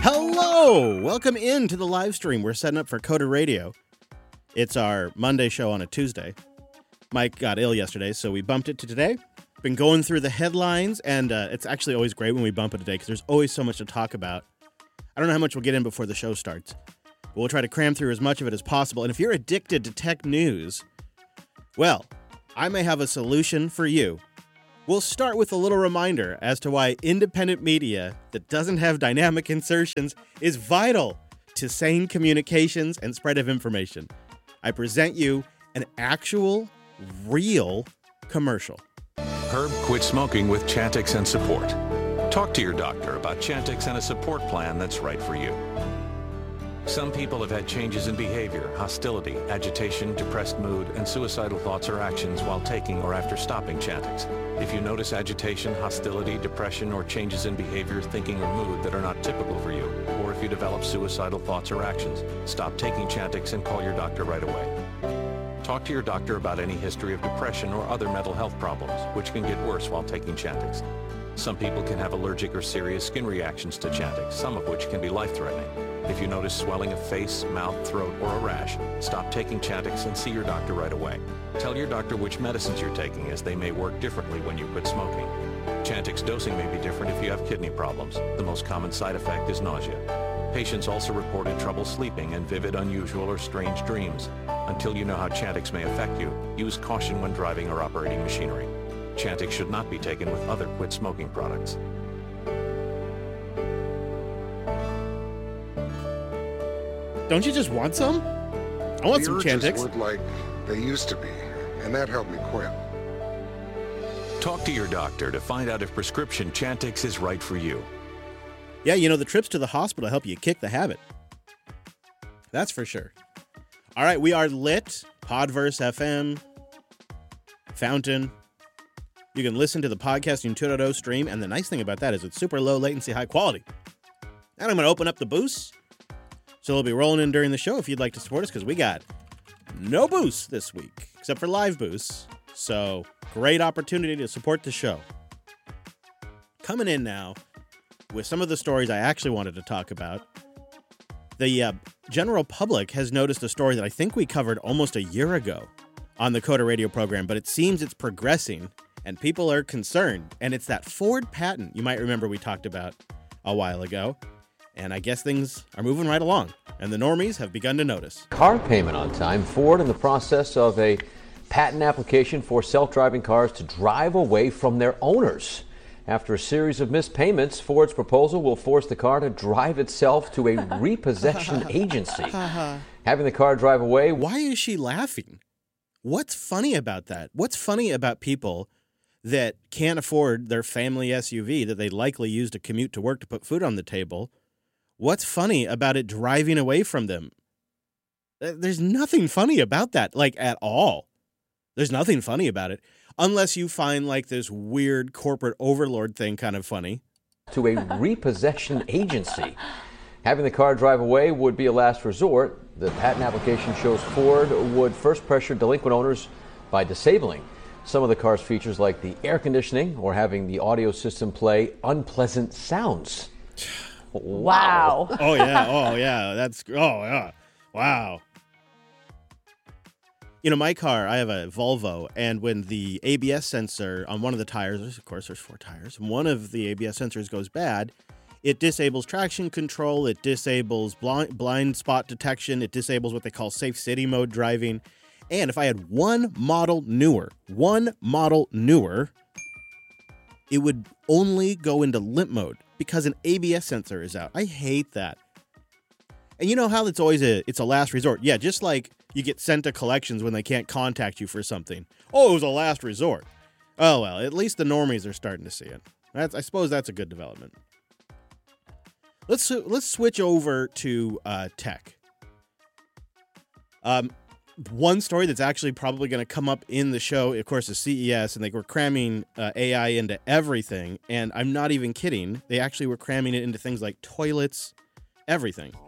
Hello! Welcome into the live stream. We're setting up for Coder Radio. It's our Monday show on a Tuesday. Mike got ill yesterday, so we bumped it to today. Been going through the headlines, and it's actually always great when we bump it today because there's always so much to talk about. I don't know how much we'll get in before the show starts, but we'll try to cram through as much of it as possible. And if you're addicted to tech news, well, I may have a solution for you. We'll start with a little reminder as to why independent media that doesn't have dynamic insertions is vital to sane communications and spread of information. I present you an actual, real commercial. Herb quit smoking with Chantix and support. Talk to your doctor about Chantix and a support plan that's right for you. Some people have had changes in behavior, hostility, agitation, depressed mood, and suicidal thoughts or actions while taking or after stopping Chantix. If you notice agitation, hostility, depression, or changes in behavior, thinking, or mood that are not typical for you, or if you develop suicidal thoughts or actions, stop taking Chantix and call your doctor right away. Talk to your doctor about any history of depression or other mental health problems, which can get worse while taking Chantix. Some people can have allergic or serious skin reactions to Chantix, some of which can be life-threatening. If you notice swelling of face, mouth, throat, or a rash, stop taking Chantix and see your doctor right away. Tell your doctor which medicines you're taking, as they may work differently when you quit smoking. Chantix dosing may be different if you have kidney problems. The most common side effect is nausea. Patients also reported trouble sleeping and vivid, unusual, or strange dreams. Until you know how Chantix may affect you, use caution when driving or operating machinery. Chantix should not be taken with other quit smoking products. Don't you just want some? I want some Chantix. The urges weren't like they used to be, and that helped me quit. Talk to your doctor to find out if prescription Chantix is right for you. Yeah, you know, the trips to the hospital help you kick the habit. That's for sure. All right, we are lit. Podverse FM, Fountain. You can listen to the Podcasting 2.0 stream, and the nice thing about that is it's super low latency, high quality. And I'm going to open up the boosts, so they'll be rolling in during the show if you'd like to support us, because we got no boosts this week, except for live boosts. So, great opportunity to support the show. Coming in now with some of the stories I actually wanted to talk about. The general public has noticed a story that I think we covered almost a year ago on the Coder Radio program, but it seems it's progressing, and people are concerned. And it's that Ford patent you might remember we talked about a while ago. And I guess things are moving right along, and the normies have begun to notice. Car payment on time. Ford in the process of a patent application for self-driving cars to drive away from their owners. After a series of missed payments, Ford's proposal will force the car to drive itself to a repossession agency. Having the car drive away. Why is she laughing? What's funny about that? What's funny about people that can't afford their family SUV that they likely use to commute to work to put food on the table? What's funny about it driving away from them? There's nothing funny about that, like, at all. There's nothing funny about it, unless you find, like, this weird corporate overlord thing kind of funny. To a repossession agency. Having the car drive away would be a last resort. The patent application shows Ford would first pressure delinquent owners by disabling some of the car's features, like the air conditioning or having the audio system play unpleasant sounds. Wow. Oh, yeah. Oh, yeah. Yeah. Wow. You know, my car, I have a Volvo, and when the ABS sensor on one of the tires, of course, there's 4 tires, one of the ABS sensors goes bad, it disables traction control, it disables blind spot detection, it disables what they call safe city mode driving, and if I had one model newer, it would only go into limp mode because an ABS sensor is out. I hate that. And you know how it's always it's a last resort. Yeah, just like you get sent to collections when they can't contact you for something. Oh, it was a last resort. Oh, well, at least the normies are starting to see it. I suppose that's a good development. Let's switch over to tech. One story that's actually probably going to come up in the show, of course, is CES, and they were cramming AI into everything. And I'm not even kidding. They actually were cramming it into things like toilets, everything.